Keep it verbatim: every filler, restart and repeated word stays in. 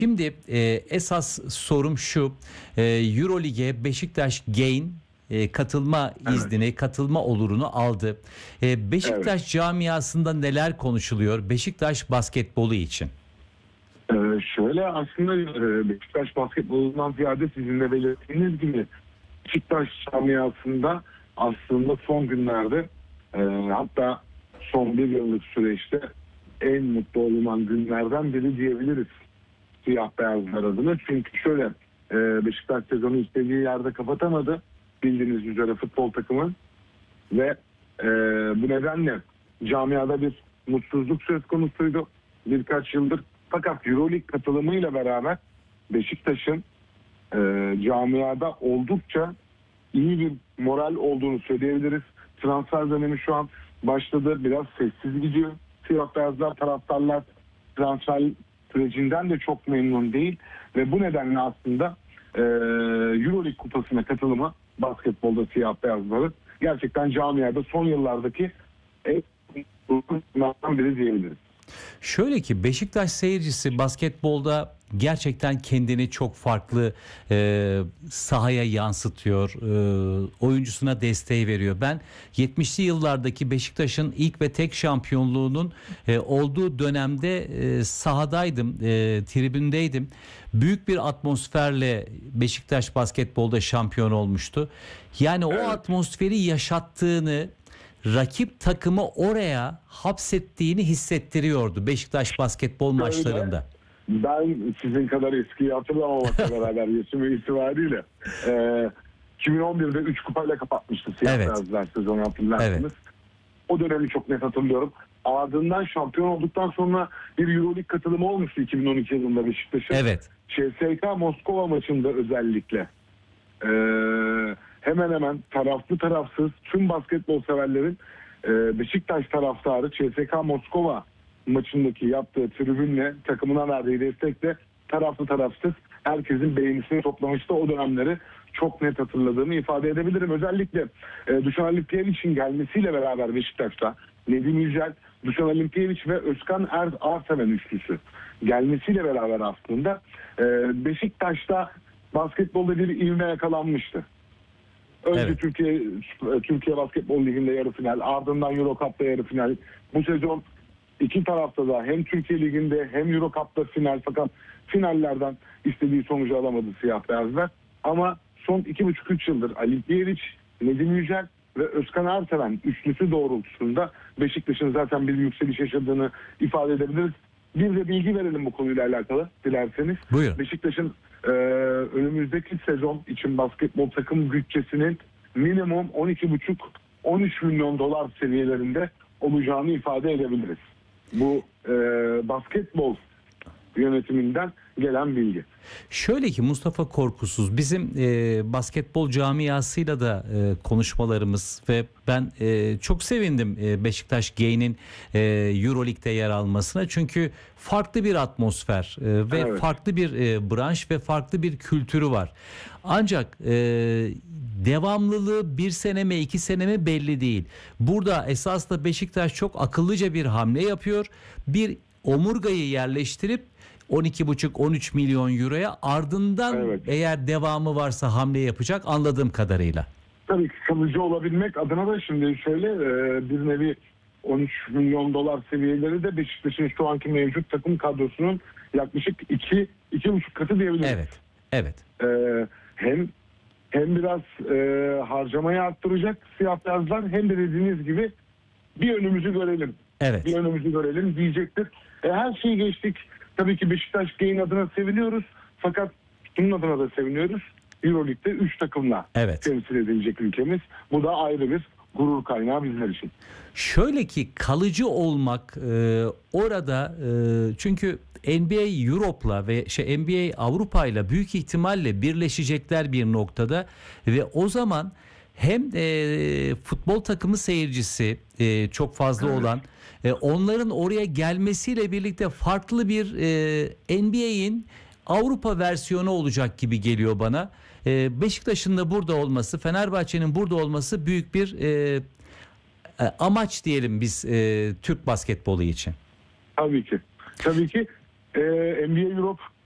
Şimdi e, esas sorum şu, e, Eurolig'e Beşiktaş Gain e, katılma Evet. iznini, katılma olurunu aldı. E, Beşiktaş Evet. camiasında neler konuşuluyor Beşiktaş basketbolu için? Ee, şöyle aslında e, Beşiktaş basketbolundan ziyade sizin de belirttiğiniz gibi Beşiktaş camiasında aslında son günlerde e, hatta son bir yıllık süreçte en mutlu olunan günlerden biri diyebiliriz siyah beyazlar adına. Çünkü şöyle e, Beşiktaş sezonu istediği yerde kapatamadı bildiğiniz üzere futbol takımı ve e, bu nedenle camiada bir mutsuzluk söz konusuydu birkaç yıldır. Fakat Euroleague katılımıyla beraber Beşiktaş'ın e, camiada oldukça iyi bir moral olduğunu söyleyebiliriz. Transfer dönemi şu an başladı. Biraz sessiz gidiyor. Siyah beyazlar taraftarlar transfer sürecinden de çok memnun değil. Ve bu nedenle aslında e, Euroleague kupasına katılımı basketbolda siyah beyazları gerçekten camiada son yıllardaki en büyük biri diyebiliriz. Şöyle ki Beşiktaş seyircisi basketbolda gerçekten kendini çok farklı e, sahaya yansıtıyor. E, oyuncusuna desteği veriyor. Ben yetmişli yıllardaki Beşiktaş'ın ilk ve tek şampiyonluğunun e, olduğu dönemde e, sahadaydım, e, tribündeydim. Büyük bir atmosferle Beşiktaş basketbolda şampiyon olmuştu. Yani o Evet. atmosferi yaşattığını, rakip takımı oraya hapsettiğini hissettiriyordu Beşiktaş basketbol Öyle. maçlarında. Ben sizin kadar eskiyi hatırlamamakla beraber yaşım itibariyle e, iki bin on birde üç kupayla kapatmıştı siyah Evet. beyazlar sezonu hatırlarsınız. Evet. O dönemi çok net hatırlıyorum. Ardından şampiyon olduktan sonra bir Euroleague katılımı olmuştu iki bin on iki yılında Beşiktaş'ın. Evet. C S K Moskova maçında özellikle. E, hemen hemen taraflı tarafsız tüm basketbol severlerin e, Beşiktaş taraftarı C S K Moskova maçındaki yaptığı tribünle, takımına verdiği destekle taraflı tarafsız herkesin beğenisini toplamıştı. O dönemleri çok net hatırladığımı ifade edebilirim. Özellikle e, Dušan Alipijević'in gelmesiyle beraber Beşiktaş'ta Nedim Yücel, Dušan Alipijević ve Özkan Er Arseven üçlüsü gelmesiyle beraber aslında e, Beşiktaş'ta basketbolda bir ivme yakalanmıştı. Önce Evet. Türkiye Türkiye Basketbol Ligi'nde yarı final, ardından Euro Cup'ta yarı final. Bu sezon İki tarafta da hem Türkiye Ligi'nde hem Euro Cup'ta final, fakat finallerden istediği sonucu alamadı siyah beyazlar. Ama son iki buçuk üç yıldır Alipijević, Nedim Yücel ve Özkan Erseven üçlüsü doğrultusunda Beşiktaş'ın zaten bir yükseliş yaşadığını ifade edebiliriz. Bir de bilgi verelim bu konuyla alakalı dilerseniz. Buyurun. Beşiktaş'ın e, önümüzdeki sezon için basketbol takım bütçesinin minimum on iki buçuk on üç milyon dolar seviyelerinde olacağını ifade edebiliriz. Bu e, basketbol yönetiminden gelen bilgi. Şöyle ki Mustafa Korkusuz bizim e, basketbol camiasıyla da e, konuşmalarımız ve ben e, çok sevindim e, Beşiktaş Gain'in e, Euroleague'de yer almasına. Çünkü farklı bir atmosfer e, ve Evet. farklı bir e, branş ve farklı bir kültürü var. Ancak e, devamlılığı bir sene mi iki sene mi belli değil. Burada esas da Beşiktaş çok akıllıca bir hamle yapıyor. Bir omurgayı yerleştirip on iki buçuk on üç milyon euroya, ardından Evet. eğer devamı varsa hamle yapacak anladığım kadarıyla. Tabii ki kalıcı olabilmek adına da şimdi şöyle e, bir nevi on üç milyon dolar seviyeleri de Beşiktaş'ın şu anki mevcut takım kadrosunun yaklaşık iki iki buçuk katı diyebiliriz. Evet. Evet. E, hem hem biraz e, harcamayı arttıracak siyah beyazlar, hem de dediğiniz gibi bir önümüzü görelim. Evet. Bir önümüzü görelim diyecektir. E, her şeyi geçtik. Tabii ki Beşiktaş Gain adına seviniyoruz. Fakat bunun adına da seviniyoruz. Euroleague'de üç takımla Evet. temsil edilecek ülkemiz. Bu da ayrı bir gurur kaynağı bizler için. Şöyle ki kalıcı olmak e, orada e, çünkü N B A Europe'la ve şey N B A Avrupa'yla büyük ihtimalle birleşecekler bir noktada ve o zaman hem e, futbol takımı seyircisi e, çok fazla Evet. olan e, onların oraya gelmesiyle birlikte farklı bir e, N B A'in Avrupa versiyonu olacak gibi geliyor bana. E, Beşiktaş'ın da burada olması, Fenerbahçe'nin burada olması büyük bir e, e, amaç diyelim biz e, Türk basketbolu için. Tabii ki. Tabii ki e, N B A Europe